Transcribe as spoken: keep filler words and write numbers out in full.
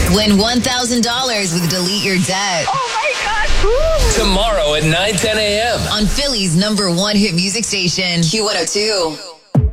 Win one thousand dollars with Delete Your Debt. Oh my God. Tomorrow at nine ten a.m. on Philly's number one hit music station, Q one oh two.